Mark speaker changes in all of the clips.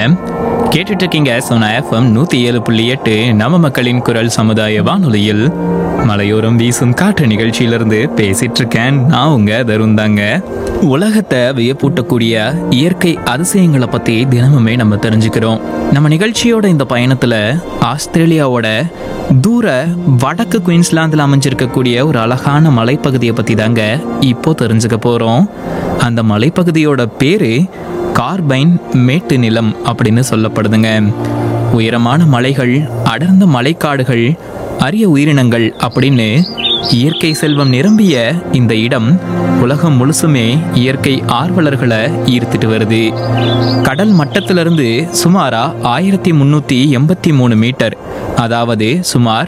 Speaker 1: கேட்டுட்டு இருக்கீங்க சோனா எஃப்எம் 107.8 நம்ம மக்களின் குரல் சமுதாய வானொலியில் மலையோரம் வீசும் காற்று நிகழ்ச்சியிலிருந்து பேசிட்டு இருக்கேன். நான் உங்க தருண் தாங்க. உலகத்தை வியப்பூட்டக்கூடிய இயற்கை அதிசயங்களை பத்தி தினமுமே நம்ம தெரிஞ்சுக்கிறோம். நம்ம நிகழ்ச்சியோட இந்த பயணத்துல ஆஸ்திரேலியாவோட தூர வடக்கு குயின்ஸ்லாந்தில் அமைஞ்சிருக்கக்கூடிய ஒரு அழகான மலைப்பகுதியை பத்தி தாங்க இப்போ தெரிஞ்சுக்க போறோம். அந்த மலைப்பகுதியோட பேரு கார்பைன் மேட்டு நிலம் அப்படின்னு சொல்லப்படுதுங்க. உயரமான மலைகள், அடர்ந்த மலைக்காடுகள், அரிய உயிரினங்கள் அப்படின்னு இயற்கை செல்வம் நிரம்பிய இந்த இடம் உலகம் முழுசுமே இயற்கை ஆர்வலர்களை ஈர்த்துட்டு வருது. கடல் மட்டத்திலிருந்து சுமாரா 1383 மீட்டர், அதாவது சுமார்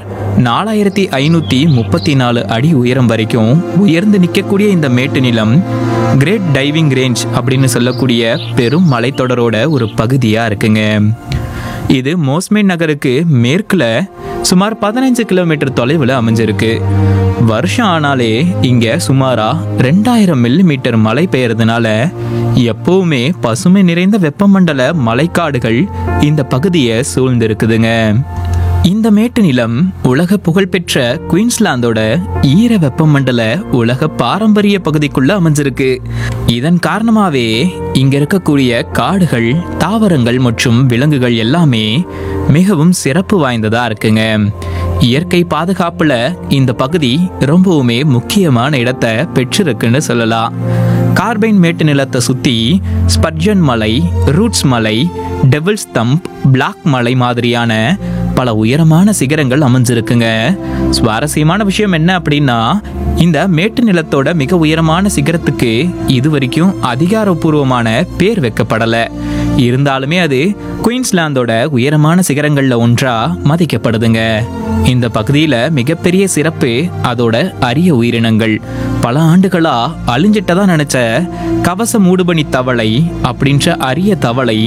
Speaker 1: 4534 அடி உயரம் வரைக்கும் உயர்ந்து நிற்கக்கூடிய இந்த மேட்டு நிலம் கிரேட் டைவிங் ரேஞ்ச் அப்படின்னு சொல்லக்கூடிய பெரும் மலைத்தொடரோட ஒரு பகுதியா இருக்குங்க. இது மோஸ்மேன் நகருக்கு மேற்குல சுமார் 15 கிலோமீட்டர் தொலைவில் அமைஞ்சிருக்கு. வருஷம் ஆனாலே இங்க சுமாரா 2000 மில்லிமீட்டர் மழை பெய்யறதுனால எப்பவுமே பசுமை நிறைந்த வெப்பமண்டல மலைக்காடுகள் இந்த பகுதியை சூழ்ந்திருக்குதுங்க. இந்த மேட்டு நிலம் உலக புகழ்பெற்ற குயின்ஸ்லாந்தோட ஈர வெப்பமண்டல உலக பாரம்பரிய பகுதிக்குள்ள அமைஞ்சிருக்கு. இதன் காரணமாவே இங்க இருக்கக்கூடிய காடுகள், தாவரங்கள் மற்றும் விலங்குகள் எல்லாமே மிகவும் சிறப்பு வாய்ந்ததா இருக்குங்க. இயற்கை பாதுகாப்புல இந்த பகுதி ரொம்பவுமே முக்கியமான இடத்தை பெற்றிருக்குன்னு சொல்லலாம். கார்பைன் மேட்டு நிலத்தை சுத்தி ஸ்பர்ஜன் மலை, ரூட்ஸ் மலை, டெவில்ஸ் தம்ப், பிளாக் மலை மாதிரியான பல உயரமான சிகரங்கள் அமைஞ்சிருக்குங்க. சுவாரஸ்யமான விஷயம் என்ன அப்படின்னா, இந்த மேட்டு நிலத்தோட மிக உயரமான சிகரத்துக்கு இதுவரைக்கும் அதிகாரப்பூர்வமான பேர் வைக்கப்படலை. இருந்தாலுமே அது குயின்ஸ்லாந்தோட உயரமான சிகரங்கள்ல ஒன்றா மதிக்கப்படுதுங்க. இந்த பகுதியில மிகப்பெரிய சிறப்பு அதோட அரிய உயிரினங்கள். பல ஆண்டுகளா அழிஞ்சிட்டதா நினைச்ச கவச மூடுபனி தவளை அப்படின்ற அரிய தவளை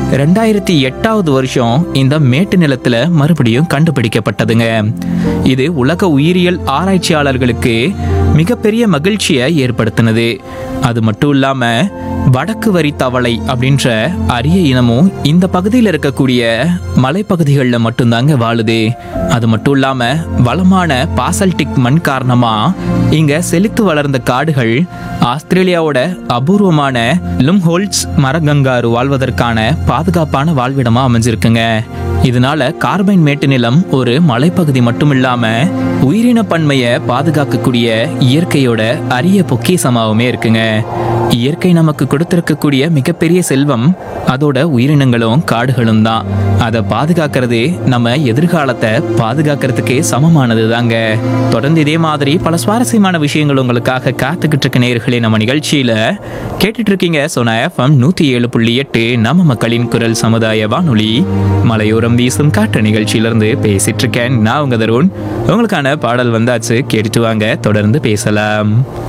Speaker 1: 2008 வருஷம் இந்த மேட்டு நிலத்துல மறுபடியும் கண்டுபிடிக்கப்பட்டதுங்க. இது உலக உயிரியல் ஆராய்ச்சியாளர்களுக்கு மிகப்பெரிய மகிழ்ச்சியை ஏற்படுத்தினது. அது மட்டும் இல்லாம வடக்கு வரி தவளை அப்படின்ற அரிய இனமும் இந்த பகுதியில் இருக்கக்கூடிய மலைப்பகுதிகளில் மட்டும்தாங்க வாழுது. அது மட்டும் இல்லாம வளமான பாசல்டிக் மண் காரணமா இங்க செழித்து வளர்ந்த காடுகள் ஆஸ்திரேலியாவோட அபூர்வமான லும்ஹோல்ட்ஸ் மரகங்காரு வாழ்வதற்கான பாதுகாப்பான வாழ்விடமா அமைஞ்சிருக்குங்க. இதனால கார்பைன் மேட்டு நிலம் ஒரு மலைப்பகுதி மட்டும் இல்லாம உயிரின பன்மையை பாதுகாக்கக்கூடிய இயற்கையோட அரிய பொக்கிஷமாவுமே இருக்குங்க. இயற்கை நமக்கு கொடுத்திருக்கக்கூடிய மிகப்பெரிய செல்வம் அதோட உயிரினங்களும் காடுகளும் தான். அதை பாதுகாக்கிறது நம்ம எதிர்காலத்தை பாதுகாக்கிறதுக்கே சமமானது தாங்க. தொடர்ந்து இதே மாதிரி பல சுவாரஸ்யமான விஷயங்கள் உங்களுக்காக காத்துக்கிட்டு இருக்க நேயர்களே. நம்ம நிகழ்ச்சியில கேட்டுட்டு இருக்கீங்க சோனா எஃப்எம் 107.8 நம்ம மக்களின் குரல் சமுதாய வானொலி மலையோரம் வீசும் காற்று நிகழ்ச்சியிலிருந்து பேசிட்டு இருக்கேன். நான் உங்க தருண். உங்களுக்கான பாடல் வந்தாச்சு, கேட்டுட்டு வாங்க, தொடர்ந்து பேசலாம்.